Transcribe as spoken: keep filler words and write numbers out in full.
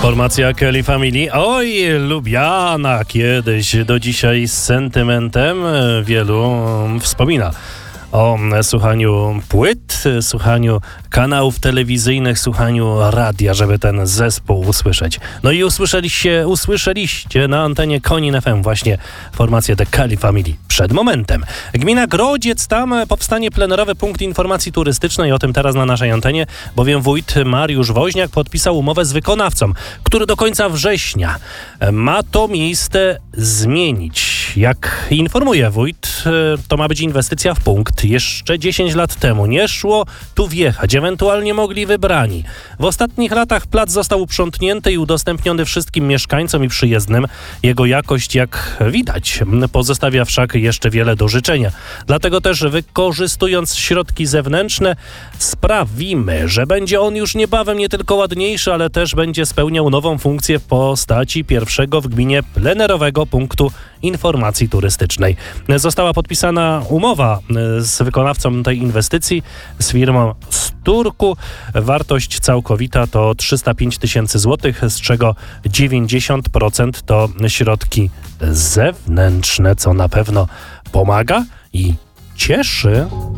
Formacja Kelly Family. Oj, lubiana kiedyś, do dzisiaj z sentymentem wielu wspomina o słuchaniu płyt, słuchaniu kanałów telewizyjnych, słuchaniu radia, żeby ten zespół usłyszeć. No i usłyszeliście, usłyszeliście na antenie Konin F M właśnie formację The Kelly Family przed momentem. Gmina Grodziec, tam powstanie plenerowy punkt informacji turystycznej, o tym teraz na naszej antenie, bowiem wójt Mariusz Woźniak podpisał umowę z wykonawcą, który do końca września ma to miejsce zmienić. Jak informuje wójt, to ma być inwestycja w punkt. Jeszcze dziesięć lat temu nie szło tu wjechać, ewentualnie mogli wybrani. W ostatnich latach plac został uprzątnięty i udostępniony wszystkim mieszkańcom i przyjezdnym. Jego jakość, jak widać, pozostawia wszak jeszcze wiele do życzenia. Dlatego też, wykorzystując środki zewnętrzne, sprawimy, że będzie on już niebawem nie tylko ładniejszy, ale też będzie spełniał nową funkcję w postaci pierwszego w gminie plenerowego punktu informacji turystycznej. Została podpisana umowa z wykonawcą tej inwestycji, z firmą Sturku. Wartość całkowita to trzysta pięć tysięcy złotych, z czego dziewięćdziesiąt procent to środki zewnętrzne, co na pewno pomaga i cieszy.